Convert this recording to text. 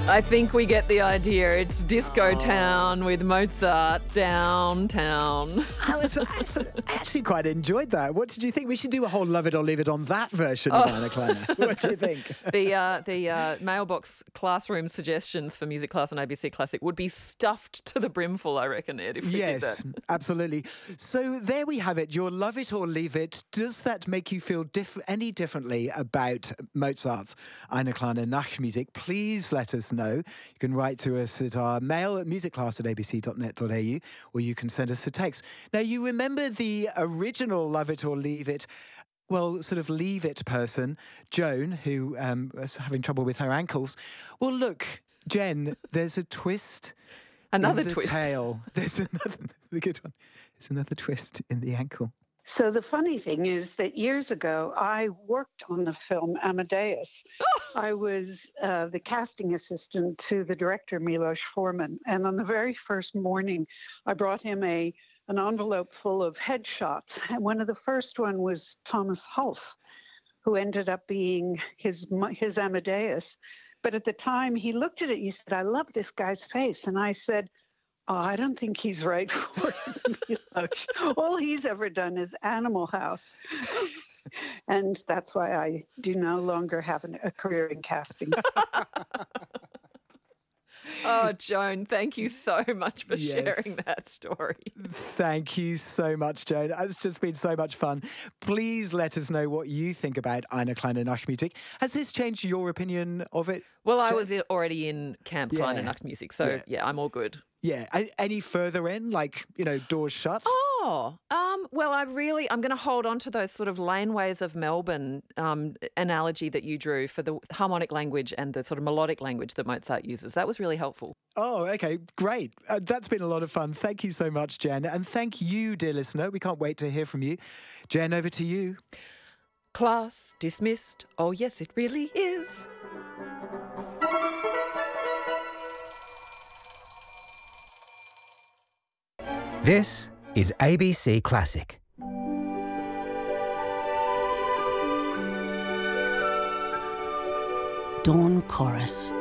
I think we get the idea. It's Disco Town with Mozart downtown. I actually quite enjoyed that. What did you think? We should do a whole Love It or Leave It on that version of Anna Kleiner. What do you think? The mailbox classroom suggestions for music class on ABC Classic would be stuffed to the brimful, I reckon, Ed, if we did that. Yes, absolutely. So there we have it. Your Love It or Leave It. Does that make you feel any differently about Mozart's Anna Kleiner Nachtmusik? Please let us know. You can write to us at our mail at musicclass@abc.net.au, or you can send us a text. Now, you remember the original Love It or Leave It, well, sort of Leave It person, Joan, who was having trouble with her ankles. Well, look, Jen, there's a twist. Another in the twist. Tail. There's another, the good one. There's another twist in the ankle. So the funny thing is that years ago, I worked on the film Amadeus. I was the casting assistant to the director, Milos Forman. And on the very first morning, I brought him an envelope full of headshots. And one of the first one was Thomas Hulse, who ended up being his Amadeus. But at the time, he looked at it, he said, "I love this guy's face." And I said, "Oh, I don't think he's right for Milos. All he's ever done is Animal House." And that's why I do no longer have a career in casting. Oh, Joan, thank you so much for sharing that story. Thank you so much, Joan. It's just been so much fun. Please let us know what you think about Anna Kleiner Nachtmusik. Has this changed your opinion of it? Well, I was already in Camp Kleiner Nachtmusik, so yeah, I'm all good. Yeah. Any further in, like, doors shut? Oh, well, I'm going to hold on to those sort of laneways of Melbourne analogy that you drew for the harmonic language and the sort of melodic language that Mozart uses. That was really helpful. Oh, okay, great. That's been a lot of fun. Thank you so much, Jen. And thank you, dear listener. We can't wait to hear from you. Jen, over to you. Class dismissed. Oh, yes, it really is. This is ABC Classic. Dawn Chorus.